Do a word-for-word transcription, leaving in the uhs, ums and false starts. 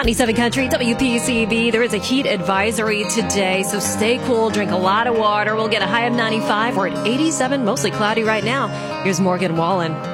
ninety-seven Country, W P C B. There is a heat advisory today, so stay cool, drink a lot of water. We'll get a high of ninety-five. We're at eighty-seven, mostly cloudy right now. Here's Morgan Wallen.